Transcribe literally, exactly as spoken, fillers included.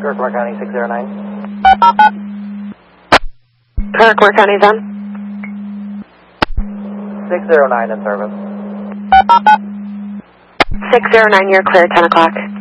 Kirkmore County six zero nine. Kirkmore County's on. six zero nine in service. six zero nine, you're clear, ten o'clock.